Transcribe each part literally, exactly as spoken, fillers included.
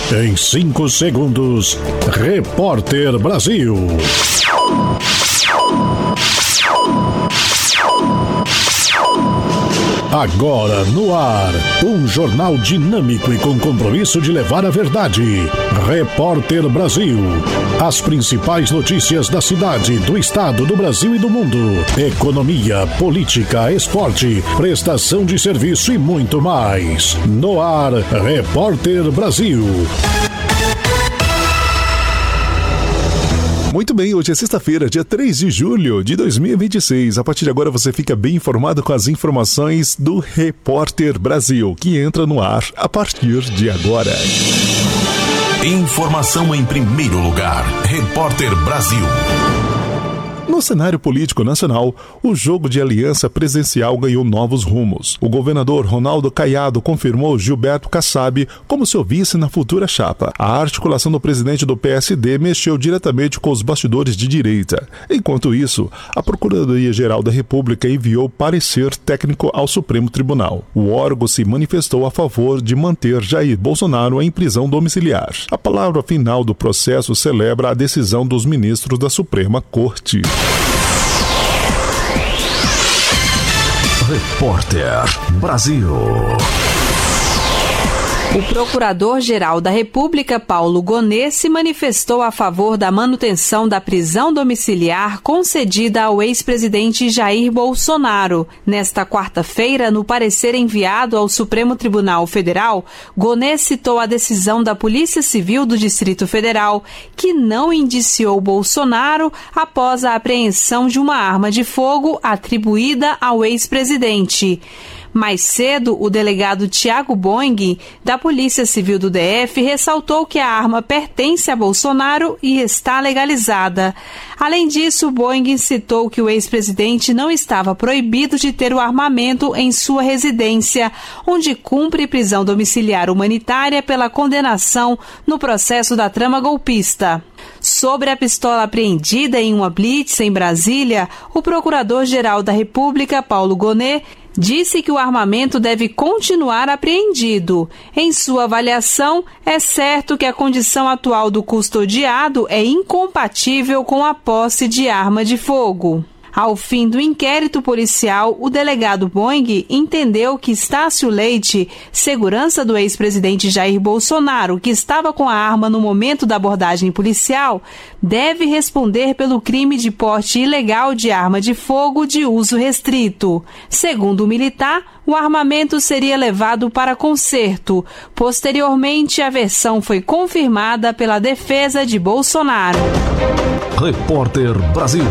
Em cinco segundos, Repórter Brasil. Agora no ar, um jornal dinâmico e com compromisso de levar a verdade. Repórter Brasil. As principais notícias da cidade, do estado, do Brasil e do mundo. Economia, política, esporte, prestação de serviço e muito mais. No ar, Repórter Brasil. Muito bem, hoje é sexta-feira, dia três de julho de dois mil e vinte e seis. A partir de agora você fica bem informado com as informações do Repórter Brasil, que entra no ar a partir de agora. Informação em primeiro lugar. Repórter Brasil. No cenário político nacional, o jogo de aliança presidencial ganhou novos rumos. O governador Ronaldo Caiado confirmou Gilberto Kassab como seu vice na futura chapa. A articulação do presidente do P S D mexeu diretamente com os bastidores de direita. Enquanto isso, a Procuradoria-Geral da República enviou parecer técnico ao Supremo Tribunal. O órgão se manifestou a favor de manter Jair Bolsonaro em prisão domiciliar. A palavra final do processo celebra a decisão dos ministros da Suprema Corte. Repórter Brasil. O Procurador-Geral da República, Paulo Gonet, se manifestou a favor da manutenção da prisão domiciliar concedida ao ex-presidente Jair Bolsonaro. Nesta quarta-feira, no parecer enviado ao Supremo Tribunal Federal, Gonet citou a decisão da Polícia Civil do Distrito Federal, que não indiciou Bolsonaro após a apreensão de uma arma de fogo atribuída ao ex-presidente. Mais cedo, o delegado Tiago Boing, da Polícia Civil do D F, ressaltou que a arma pertence a Bolsonaro e está legalizada. Além disso, Boing citou que o ex-presidente não estava proibido de ter o armamento em sua residência, onde cumpre prisão domiciliar humanitária pela condenação no processo da trama golpista. Sobre a pistola apreendida em uma blitz em Brasília, o Procurador-Geral da República, Paulo Gonet, disse que o armamento deve continuar apreendido. Em sua avaliação, é certo que a condição atual do custodiado é incompatível com a posse de arma de fogo. Ao fim do inquérito policial, o delegado Boing entendeu que Estácio Leite, segurança do ex-presidente Jair Bolsonaro, que estava com a arma no momento da abordagem policial, deve responder pelo crime de porte ilegal de arma de fogo de uso restrito. Segundo o militar, o armamento seria levado para conserto. Posteriormente, a versão foi confirmada pela defesa de Bolsonaro. Repórter Brasil.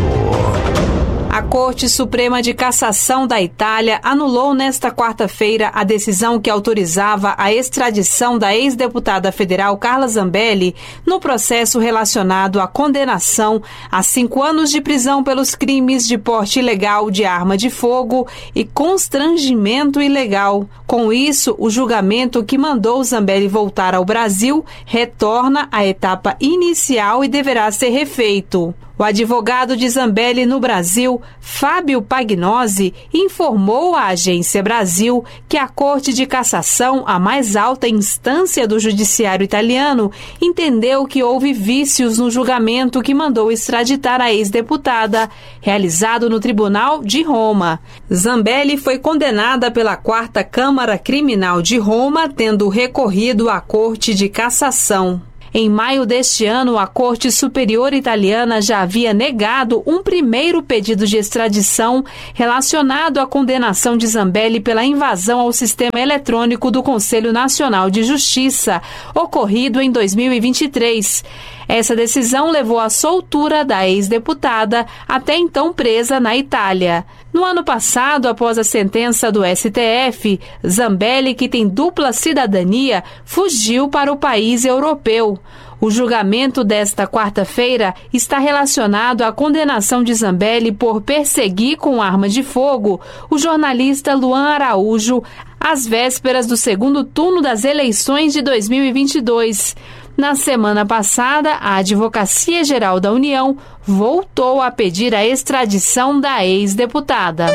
A Corte Suprema de Cassação da Itália anulou nesta quarta-feira a decisão que autorizava a extradição da ex-deputada federal Carla Zambelli no processo relacionado à condenação a cinco anos de prisão pelos crimes de porte ilegal de arma de fogo e constrangimento ilegal. Com isso, o julgamento que mandou Zambelli voltar ao Brasil retorna à etapa inicial e deverá ser refeito. O advogado de Zambelli no Brasil, Fábio Pagnosi, informou à Agência Brasil que a Corte de Cassação, a mais alta instância do judiciário italiano, entendeu que houve vícios no julgamento que mandou extraditar a ex-deputada, realizado no Tribunal de Roma. Zambelli foi condenada pela Quarta Câmara Criminal de Roma, tendo recorrido à Corte de Cassação. Em maio deste ano, a Corte Superior Italiana já havia negado um primeiro pedido de extradição relacionado à condenação de Zambelli pela invasão ao sistema eletrônico do Conselho Nacional de Justiça, ocorrido em dois mil e vinte e três. Essa decisão levou à soltura da ex-deputada, até então presa na Itália. No ano passado, após a sentença do S T F, Zambelli, que tem dupla cidadania, fugiu para o país europeu. O julgamento desta quarta-feira está relacionado à condenação de Zambelli por perseguir com arma de fogo o jornalista Luan Araújo às vésperas do segundo turno das eleições de dois mil e vinte e dois. Na semana passada, a Advocacia Geral da União voltou a pedir a extradição da ex-deputada.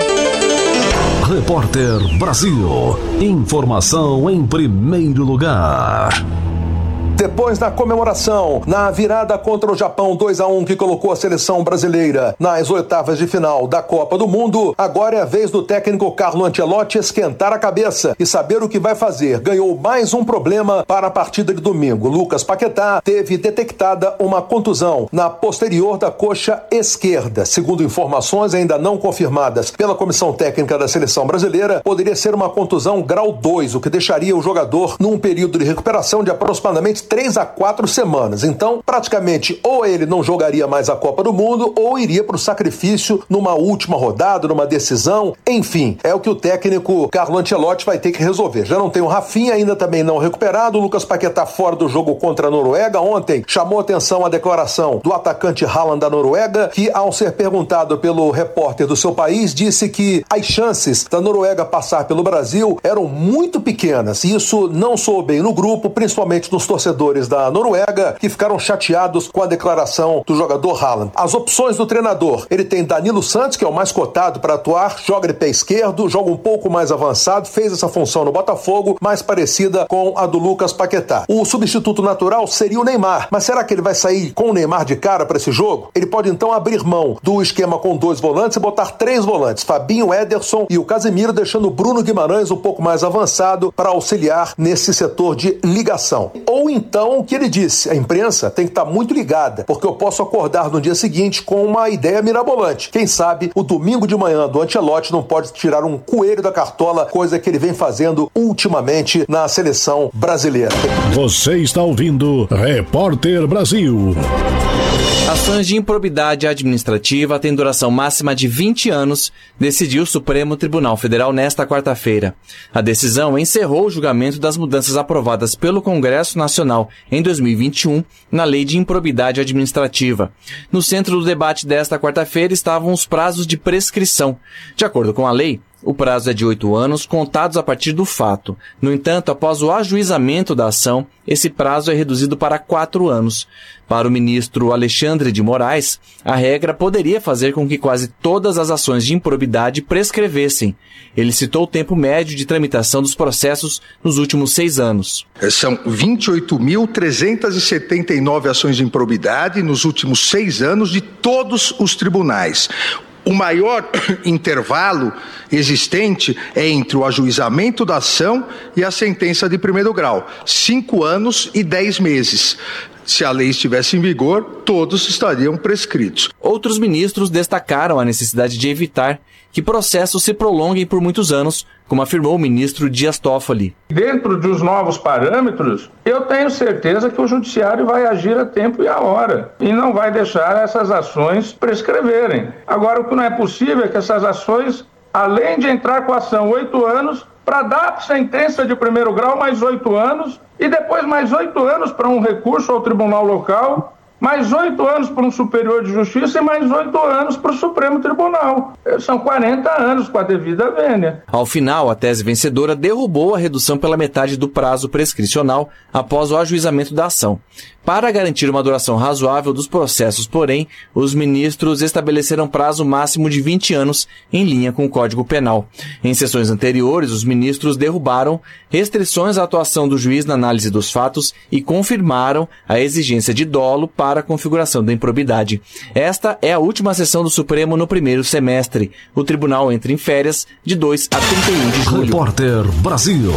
Repórter Brasil. Informação em primeiro lugar. Depois da comemoração, na virada contra o Japão dois a um que colocou a seleção brasileira nas oitavas de final da Copa do Mundo, agora é a vez do técnico Carlo Ancelotti esquentar a cabeça e saber o que vai fazer. Ganhou mais um problema para a partida de domingo. Lucas Paquetá teve detectada uma contusão na posterior da coxa esquerda. Segundo informações ainda não confirmadas pela comissão técnica da seleção brasileira, poderia ser uma contusão grau dois, o que deixaria o jogador num período de recuperação de aproximadamente três a quatro semanas. Então, praticamente, ou ele não jogaria mais a Copa do Mundo, ou iria para o sacrifício numa última rodada, numa decisão. Enfim, é o que o técnico Carlo Ancelotti vai ter que resolver. Já não tem o Rafinha, ainda também não recuperado. O Lucas Paquetá fora do jogo contra a Noruega. Ontem chamou atenção a declaração do atacante Haaland da Noruega, que, ao ser perguntado pelo repórter do seu país, disse que as chances da Noruega passar pelo Brasil eram muito pequenas. E isso não soou bem no grupo, principalmente nos torcedores da Noruega, que ficaram chateados com a declaração do jogador Haaland. As opções do treinador: ele tem Danilo Santos, que é o mais cotado para atuar, joga de pé esquerdo, joga um pouco mais avançado, fez essa função no Botafogo, mais parecida com a do Lucas Paquetá. O substituto natural seria o Neymar, mas será que ele vai sair com o Neymar de cara para esse jogo? Ele pode então abrir mão do esquema com dois volantes e botar três volantes, Fabinho, Ederson e o Casemiro, deixando o Bruno Guimarães um pouco mais avançado para auxiliar nesse setor de ligação. Ou então, o que ele disse: a imprensa tem que estar muito ligada, porque eu posso acordar no dia seguinte com uma ideia mirabolante. Quem sabe o domingo de manhã do Ancelotti não pode tirar um coelho da cartola, coisa que ele vem fazendo ultimamente na seleção brasileira. Você está ouvindo Repórter Brasil. Ações de improbidade administrativa têm duração máxima de vinte anos, decidiu o Supremo Tribunal Federal nesta quarta-feira. A decisão encerrou o julgamento das mudanças aprovadas pelo Congresso Nacional em dois mil e vinte e um na Lei de Improbidade Administrativa. No centro do debate desta quarta-feira estavam os prazos de prescrição. De acordo com a lei, o prazo é de oito anos, contados a partir do fato. No entanto, após o ajuizamento da ação, esse prazo é reduzido para quatro anos. Para o ministro Alexandre de Moraes, a regra poderia fazer com que quase todas as ações de improbidade prescrevessem. Ele citou o tempo médio de tramitação dos processos nos últimos seis anos. São vinte e oito mil trezentas e setenta e nove ações de improbidade nos últimos seis anos de todos os tribunais. O maior intervalo existente é entre o ajuizamento da ação e a sentença de primeiro grau, cinco anos e dez meses. Se a lei estivesse em vigor, todos estariam prescritos. Outros ministros destacaram a necessidade de evitar que processos se prolonguem por muitos anos, como afirmou o ministro Dias Toffoli. Dentro dos novos parâmetros, eu tenho certeza que o judiciário vai agir a tempo e a hora e não vai deixar essas ações prescreverem. Agora, o que não é possível é que essas ações, além de entrar com a ação oito anos, para dar sentença de primeiro grau mais oito anos e depois mais oito anos para um recurso ao tribunal local, mais oito anos para um superior de justiça e mais oito anos para o Supremo Tribunal. São quarenta anos com a devida vênia. Ao final, a tese vencedora derrubou a redução pela metade do prazo prescricional após o ajuizamento da ação. Para garantir uma duração razoável dos processos, porém, os ministros estabeleceram prazo máximo de vinte anos em linha com o Código Penal. Em sessões anteriores, os ministros derrubaram restrições à atuação do juiz na análise dos fatos e confirmaram a exigência de dolo para a configuração da improbidade. Esta é a última sessão do Supremo no primeiro semestre. O tribunal entra em férias de dois a trinta e um de julho. Repórter Brasil.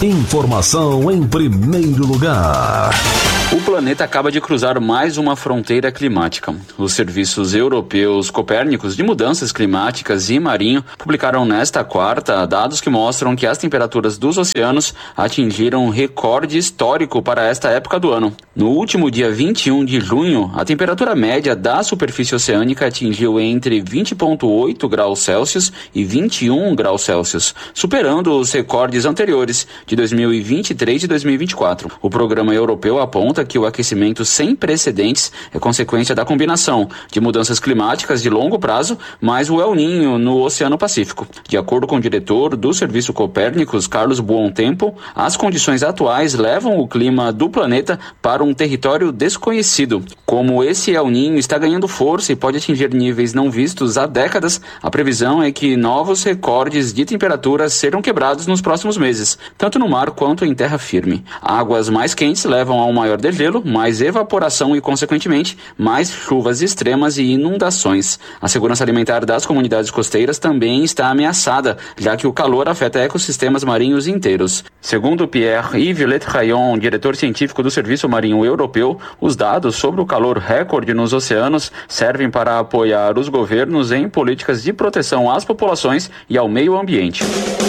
Informação em primeiro lugar. O planeta acaba de cruzar mais uma fronteira climática. Os serviços europeus Copérnicos de Mudanças Climáticas e Marinho publicaram nesta quarta dados que mostram que as temperaturas dos oceanos atingiram um recorde histórico para esta época do ano. No último dia vinte e um de junho, a temperatura média da superfície oceânica atingiu entre vinte vírgula oito graus Celsius e vinte e um graus Celsius, superando os recordes anteriores de dois mil e vinte e três e dois mil e vinte e quatro. O programa europeu aponta que o aquecimento sem precedentes é consequência da combinação de mudanças climáticas de longo prazo mais o El Niño no Oceano Pacífico. De acordo com o diretor do Serviço Copérnicos, Carlos Buontempo, as condições atuais levam o clima do planeta para um território desconhecido. Como esse El Niño está ganhando força e pode atingir níveis não vistos há décadas, a previsão é que novos recordes de temperaturas serão quebrados nos próximos meses, tanto no mar quanto em terra firme. Águas mais quentes levam a um maior degelo, mais evaporação e, consequentemente, mais chuvas extremas e inundações. A segurança alimentar das comunidades costeiras também está ameaçada, já que o calor afeta ecossistemas marinhos inteiros. Segundo Pierre-Yves Letraillon, diretor científico do Serviço Marinho Europeu, os dados sobre o calor recorde nos oceanos servem para apoiar os governos em políticas de proteção às populações e ao meio ambiente.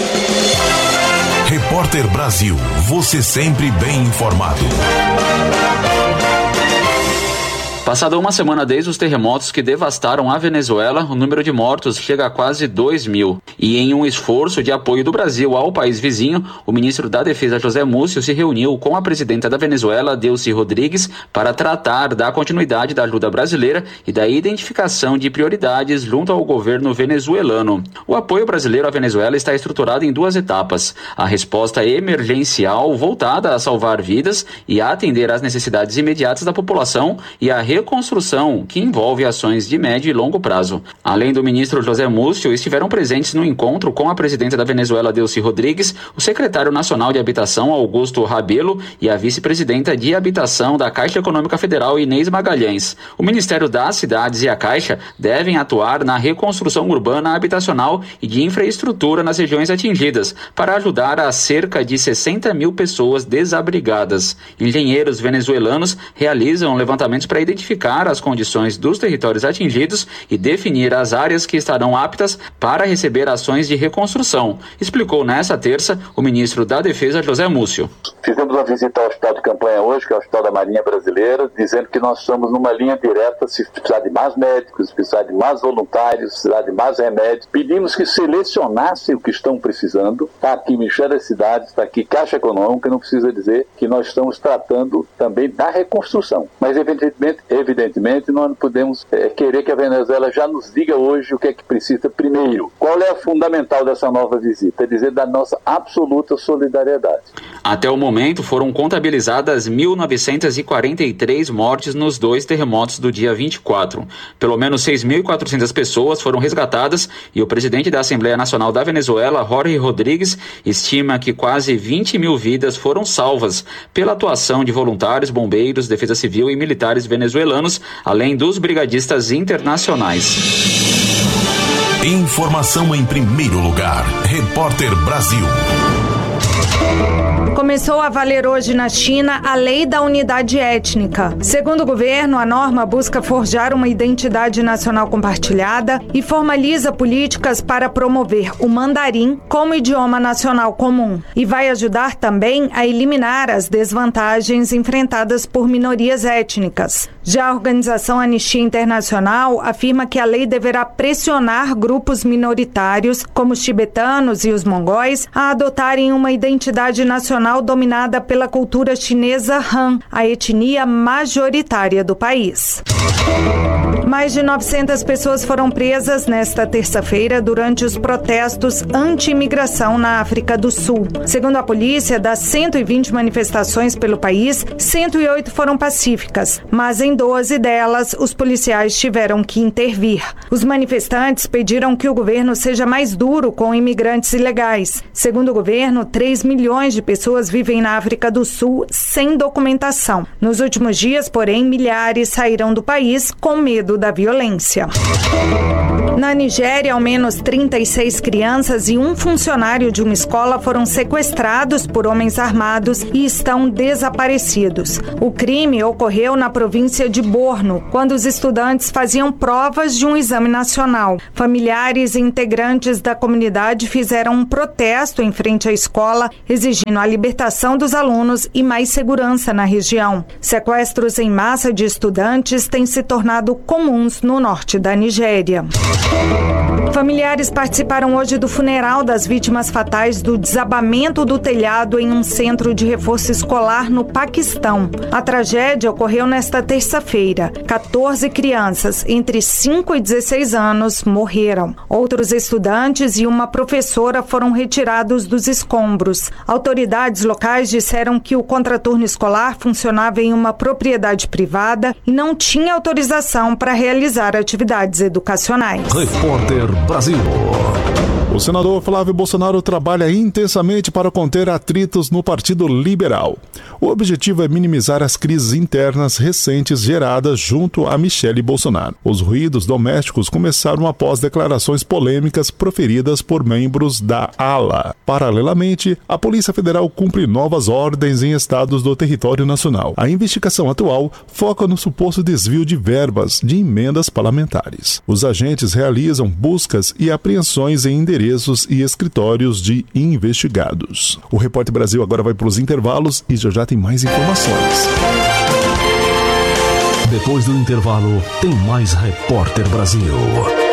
Repórter Brasil, você sempre bem informado. Passada uma semana desde os terremotos que devastaram a Venezuela, o número de mortos chega a quase dois mil. E em um esforço de apoio do Brasil ao país vizinho, o ministro da Defesa José Múcio se reuniu com a presidenta da Venezuela, Delcy Rodrigues, para tratar da continuidade da ajuda brasileira e da identificação de prioridades junto ao governo venezuelano. O apoio brasileiro à Venezuela está estruturado em duas etapas: a resposta emergencial voltada a salvar vidas e a atender às necessidades imediatas da população, e a reconstrução, que envolve ações de médio e longo prazo. Além do ministro José Múcio, estiveram presentes no encontro com a presidenta da Venezuela, Delcy Rodrigues, o secretário nacional de Habitação, Augusto Rabelo, e a vice-presidenta de Habitação da Caixa Econômica Federal, Inês Magalhães. O Ministério das Cidades e a Caixa devem atuar na reconstrução urbana habitacional e de infraestrutura nas regiões atingidas, para ajudar a cerca de sessenta mil pessoas desabrigadas. Engenheiros venezuelanos realizam levantamentos para identificar as condições dos territórios atingidos e definir as áreas que estarão aptas para receber ações de reconstrução, explicou nesta terça o ministro da Defesa, José Múcio. Fizemos uma visita ao hospital de campanha hoje, que é o Hospital da Marinha Brasileira, dizendo que nós estamos numa linha direta, se precisar de mais médicos, se precisar de mais voluntários, se precisar de mais remédios. Pedimos que selecionassem o que estão precisando. Está aqui Ministério das Cidades, está aqui Caixa Econômica, não precisa dizer que nós estamos tratando também da reconstrução. Mas, evidentemente, evidentemente nós não podemos é, querer que a Venezuela já nos diga hoje o que é que precisa primeiro. Qual é a fundamental dessa nova visita? É dizer da nossa absoluta solidariedade. Até o momento foram contabilizadas mil novecentas e quarenta e três mortes nos dois terremotos do dia vinte e quatro. Pelo menos seis mil e quatrocentas pessoas foram resgatadas e o presidente da Assembleia Nacional da Venezuela, Jorge Rodrigues, estima que quase vinte mil vidas foram salvas pela atuação de voluntários, bombeiros, defesa civil e militares venezuelanos, além dos brigadistas internacionais. Informação em primeiro lugar. Repórter Brasil. Começou a valer hoje na China a Lei da Unidade Étnica. Segundo o governo, a norma busca forjar uma identidade nacional compartilhada e formaliza políticas para promover o mandarim como idioma nacional comum. E vai ajudar também a eliminar as desvantagens enfrentadas por minorias étnicas. Já a organização Anistia Internacional afirma que a lei deverá pressionar grupos minoritários, como os tibetanos e os mongóis, a adotarem uma identidade nacional dominada pela cultura chinesa Han, a etnia majoritária do país. Mais de novecentas pessoas foram presas nesta terça-feira durante os protestos anti-imigração na África do Sul. Segundo a polícia, das cento e vinte manifestações pelo país, cento e oito foram pacíficas, mas em doze delas os policiais tiveram que intervir. Os manifestantes pediram que o governo seja mais duro com imigrantes ilegais. Segundo o governo, três milhões de pessoas vivem na África do Sul sem documentação. Nos últimos dias, porém, milhares saíram do país com medo da violência. Na Nigéria, ao menos trinta e seis crianças e um funcionário de uma escola foram sequestrados por homens armados e estão desaparecidos. O crime ocorreu na província de Borno, quando os estudantes faziam provas de um exame nacional. Familiares e integrantes da comunidade fizeram um protesto em frente à escola, exigindo a libertação dos alunos e mais segurança na região. Sequestros em massa de estudantes têm se tornado comuns no norte da Nigéria. Familiares participaram hoje do funeral das vítimas fatais do desabamento do telhado em um centro de reforço escolar no Paquistão. A tragédia ocorreu nesta terça-feira. quatorze crianças entre cinco e dezesseis anos morreram. Outros estudantes e uma professora foram retirados dos escombros. Autoridades locais disseram que o contraturno escolar funcionava em uma propriedade privada e não tinha autorização para realizar atividades educacionais. Repórter Brasil. O senador Flávio Bolsonaro trabalha intensamente para conter atritos no Partido Liberal. O objetivo é minimizar as crises internas recentes geradas junto a Michele Bolsonaro. Os ruídos domésticos começaram após declarações polêmicas proferidas por membros da ala. Paralelamente, a Polícia Federal cumpre novas ordens em estados do território nacional. A investigação atual foca no suposto desvio de verbas de emendas parlamentares. Os agentes realizam buscas e apreensões em endereços e escritórios de investigados. O Repórter Brasil agora vai para os intervalos e já já tem mais informações. Depois do intervalo, tem mais Repórter Brasil.